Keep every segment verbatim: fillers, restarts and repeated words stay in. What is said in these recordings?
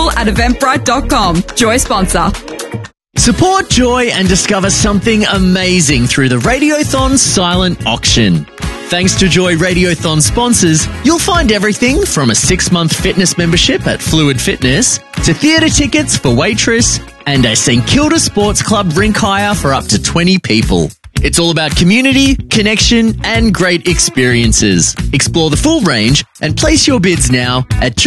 info at eventbrite dot com. Joy sponsor. Support Joy and discover something amazing through the Radiothon Silent Auction. Thanks to Joy Radiothon sponsors, you'll find everything from a six-month fitness membership at Fluid Fitness to theatre tickets for Waitress and a St Kilda Sports Club rink hire for up to twenty people. It's all about community, connection and great experiences. Explore the full range and place your bids now at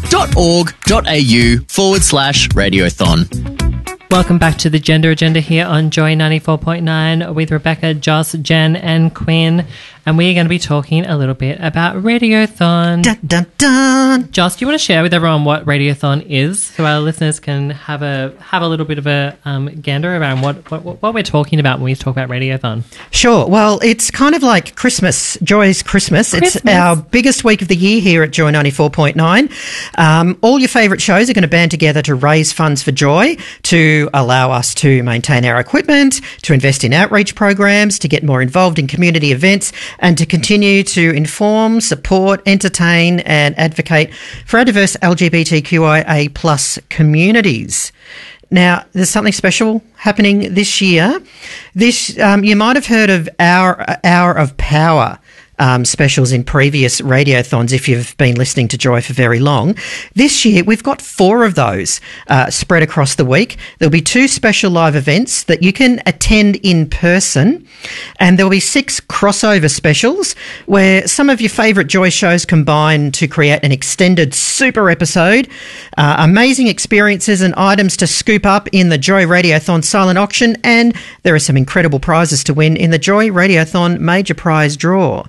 joy.org.au forward slash radiothon. Welcome back to the Gender Agenda here on Joy ninety-four point nine with Rebecca, Joss, Jen and Quinn. And we're going to be talking a little bit about Radiothon. Dun, dun, dun. Joss, do you want to share with everyone what Radiothon is so our listeners can have a have a little bit of a um, gander around what, what, what we're talking about when we talk about Radiothon? Sure. Well, it's kind of like Christmas, Joy's Christmas. Christmas. It's our biggest week of the year here at Joy ninety-four point nine. Um, all your favourite shows are going to band together to raise funds for Joy, to allow us to maintain our equipment, to invest in outreach programs, to get more involved in community events, and to continue to inform, support, entertain and advocate for our diverse L G B T Q I A plus communities. Now, there's something special happening this year. This um, you might have heard of Hour, Hour of Power Um, specials in previous radiothons if you've been listening to Joy for very long. This year we've got four of those uh, spread across the week. There'll be two special live events that you can attend in person, and there'll be six crossover specials where some of your favourite Joy shows combine to create an extended super episode, uh, amazing experiences and items to scoop up in the Joy Radiothon Silent Auction, and there are some incredible prizes to win in the Joy Radiothon Major Prize Draw.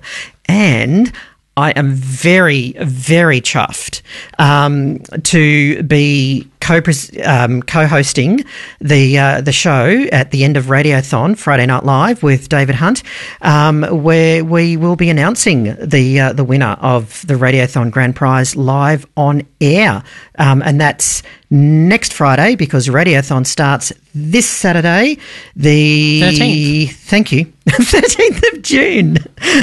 And I am very, very chuffed um, to be co um, co-hosting the uh, the show at the end of Radiothon Friday Night Live with David Hunt, um, where we will be announcing the uh, the winner of the Radiothon Grand Prize live on air, um, and that's next Friday because Radiothon starts this Saturday, the thirteenth. Thank you, thirteenth of June.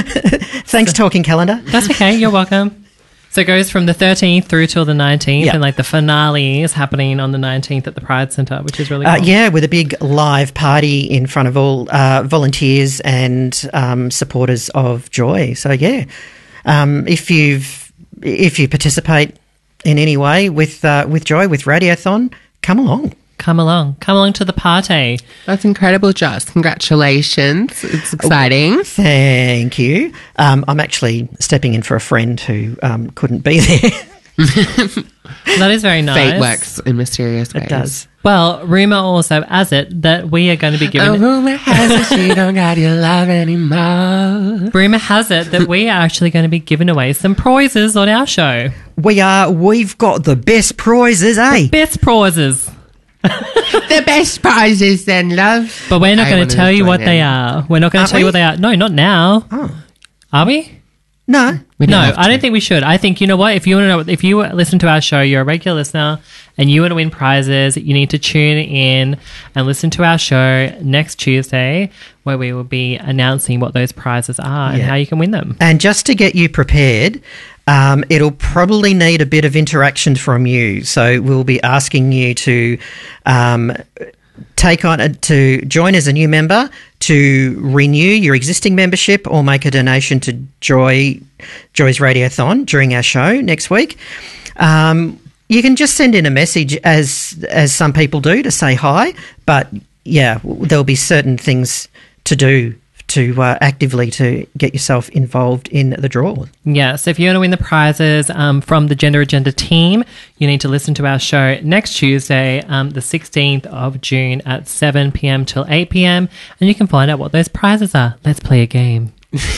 Thanks, so, Talking Calendar. That's okay. You're welcome. So it goes from the thirteenth through till the nineteenth, yeah. And like the finale is happening on the nineteenth at the Pride Centre, which is really cool. Uh, yeah, with a big live party in front of all uh, volunteers and um, supporters of Joy. So yeah, um, if you've if you participate in any way with uh, with Joy, with Radiothon, come along. Come along. Come along to the party. That's incredible, Joss. Congratulations. It's exciting. Oh, thank you. Um, I'm actually stepping in for a friend who um, couldn't be there. That is very nice. Fate works in mysterious ways. It does. Well, rumour also has it that we are going to be giving... Oh, rumour has it she don't got your love anymore. Rumour has it that we are actually going to be giving away some prizes on our show. We are. We've got the best prizes, eh? The best prizes. The best prizes then, love. But we're not I going to tell you what in. they are. We're not going to tell we? you what they are. No, not now. Oh. Are we? No. We no, don't I don't think we should. I think, you know what, if you want to know, if you listen to our show, you're a regular listener and you want to win prizes, you need to tune in and listen to our show next Tuesday where we will be announcing what those prizes are and Yeah. how you can win them. And just to get you prepared, um, it'll probably need a bit of interaction from you. So we'll be asking you to um, take on a, to join as a new member, to renew your existing membership, or make a donation to Joy Joy's Radiothon during our show next week. Um, you can just send in a message, as as some people do, to say hi. But yeah, there'll be certain things to do to uh, actively to get yourself involved in the draw. Yeah, so if you want to win the prizes um, from the Gender Agenda team, you need to listen to our show next Tuesday, um, the sixteenth of June at seven p.m. till eight p.m, and you can find out what those prizes are. Let's play a game.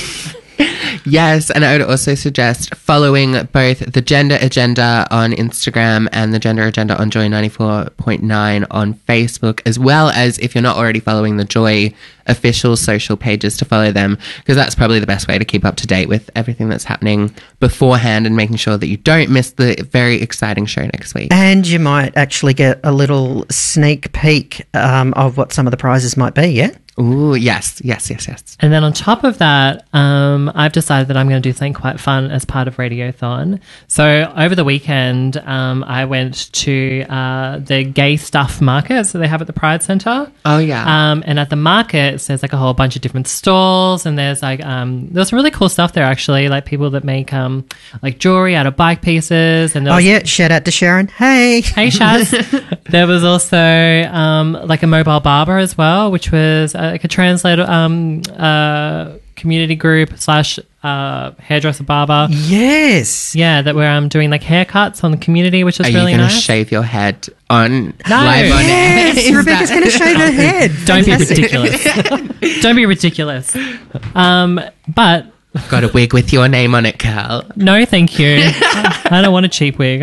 Yes, and I would also suggest following both the Gender Agenda on Instagram and the Gender Agenda on Joy ninety-four point nine on Facebook, as well as, if you're not already following the Joy official social pages to follow them, because that's probably the best way to keep up to date with everything that's happening beforehand and making sure that you don't miss the very exciting show next week. And you might actually get a little sneak peek um, of what some of the prizes might be, yeah? Ooh, yes, yes, yes, yes. And then on top of that, um, I've decided that I'm going to do something quite fun as part of Radiothon. So over the weekend, um, I went to uh, the gay stuff markets that they have at the Pride Centre. Oh, yeah. Um, and at the markets, there's like a whole bunch of different stalls, and there's like um, there's some really cool stuff there actually, like people that make um, like jewelry out of bike pieces. And there Oh, was- yeah, shout out to Sharon. Hey. Hey, Shaz. There was also um, like a mobile barber as well, which was uh, like a translator um, uh, community group slash uh, hairdresser barber. Yes. Yeah, that were um, doing like haircuts on the community, which was Are really you going to nice. shave your head on No. live on air? Yes, Is Rebecca's that- going to shave her head. Don't be Fantastic. ridiculous. Don't be ridiculous. Um, but Got a wig with your name on it, Carl. no, thank you. I don't want a cheap wig.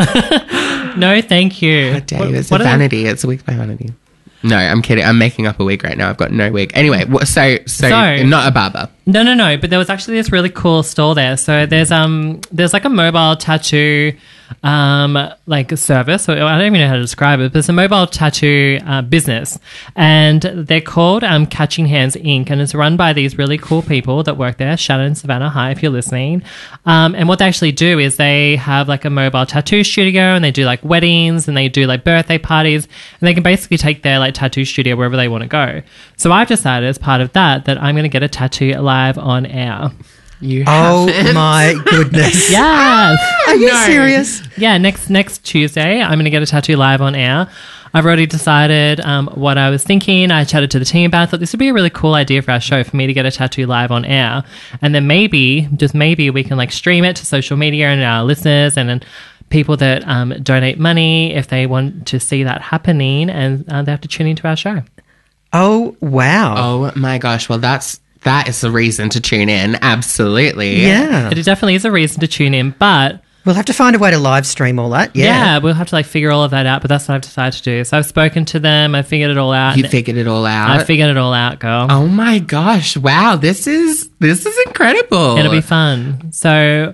I'm no, thank you. How dare What- you? It's what a are the- vanity. It's a wig by vanity. No, I'm kidding. I'm making up a wig right now. I've got no wig. Anyway, what, so, so So- not a barber. No, no, no. But there was actually this really cool store there. So there's um there's like a mobile tattoo um like a service. Or I don't even know how to describe it. But it's a mobile tattoo uh, business, and they're called um Catching Hands Incorporated, and it's run by these really cool people that work there. Shannon, Savannah, hi if you're listening. Um, and what they actually do is they have like a mobile tattoo studio, and they do like weddings, and they do like birthday parties, and they can basically take their like tattoo studio wherever they want to go. So I've decided as part of that that I'm going to get a tattoo live on air. You Oh, haven't. my goodness. Yes. Are you No. serious? Yeah, next next Tuesday, I'm going to get a tattoo live on air. I've already decided um, what I was thinking. I chatted to the team about it. I thought this would be a really cool idea for our show, for me to get a tattoo live on air. And then maybe, just maybe, we can like stream it to social media and our listeners and then people that um, donate money if they want to see that happening, and uh, they have to tune into our show. Oh, wow. Oh my gosh. Well, that's that is the reason to tune in. Absolutely. Yeah. It definitely is a reason to tune in, but We'll have to find a way to live stream all that. yeah. Yeah. we'll have to like figure all of that out, but that's what I've decided to do. So I've spoken to them, I figured it all out. You and figured it all out. I figured it all out, girl. Oh my gosh. Wow. This is this is incredible. It'll be fun. So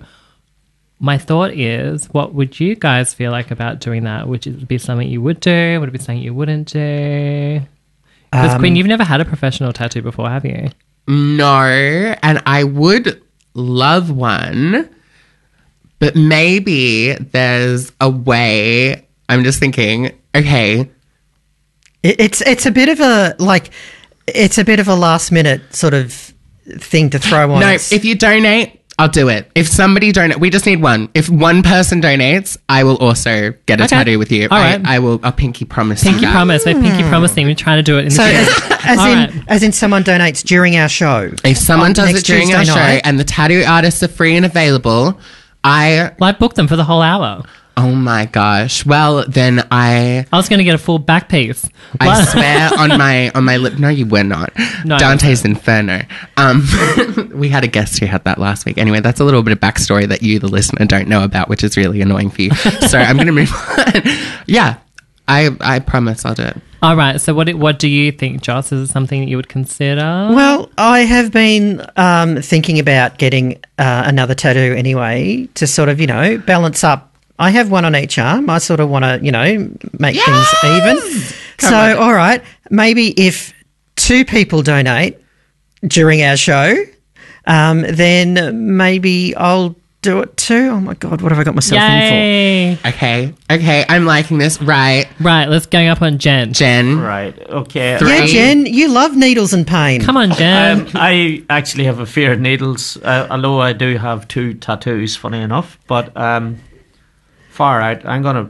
my thought is, what would you guys feel like about doing that? Would it be something you would do? Would it be something you wouldn't do? Because Um, Queen, you've never had a professional tattoo before, have you? No, and I would love one, but maybe there's a way. I'm just thinking, okay, It, it's it's a bit of a, like, it's a bit of a last minute sort of thing to throw on. no, It's- if you donate, I'll do it. If somebody donate, we just need one. If one person donates, I will also get a Okay. tattoo with you. All I, right. I will. I'll pinky promise. you Pinky that. promise. We're pinky promising. We're trying to do it in so the as, future. as All in right. as in someone donates during our show. If someone on does next it during Tuesday our show night. and the tattoo artists are free and available, I. Well, I booked them for the whole hour. Oh my gosh. Well, then I. I was going to get a full back piece. I What? swear on my on my lip. No, you were not. No, I Dante's Inferno. Um, we had a guest who had that last week. Anyway, that's a little bit of backstory that you, the listener, don't know about, which is really annoying for you. So I'm going to move on. Yeah, I I promise I'll do it. All right. So what do- what do you think, Joss? Is it something that you would consider? Well, I have been um, thinking about getting uh, another tattoo anyway to sort of, you know, balance up. I have one on each arm. I sort of want to, you know, make things even. So, all right, maybe if two people donate during our show, um, then maybe I'll do it too. Oh my God, what have I got myself in Yay. Okay, okay, I'm liking this. Right, Right. Let's gang up on Jen. Jen. Right. Okay. for? Yeah, Three. Jen, you love needles and pain. Come on, Jen. Um, I actually have a fear of needles, uh, although I do have two tattoos, funny enough. But um, far out. I'm gonna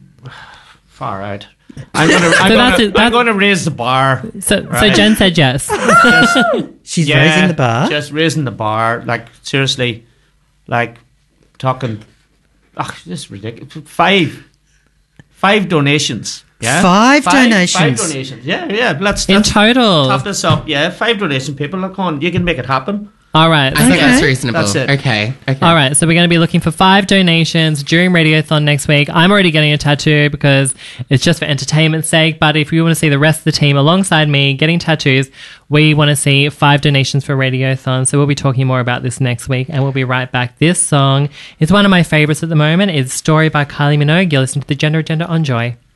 far out. I'm gonna. I'm, So gonna, that's it, I'm that- gonna raise the bar. so, so right. Jen said yes. Just, She's yeah, raising the bar. Just raising the bar. Like seriously, like talking. Ah, this is ridiculous. Five, five donations. Yeah, Five Five donations? donations. Yeah, yeah. Let's, In let's total. top this up. Yeah, five donation people. Look on, you can make it happen. All right. I think Okay. that's reasonable. That's it. Okay. Okay. All right, so we're going to be looking for five donations during Radiothon next week. I'm already getting a tattoo because it's just for entertainment's sake, but if you want to see the rest of the team alongside me getting tattoos, we want to see five donations for Radiothon. So we'll be talking more about this next week, and we'll be right back. This song is one of my favorites at the moment. It's Story by Kylie Minogue. You're listening to The Gender Agenda on Joy.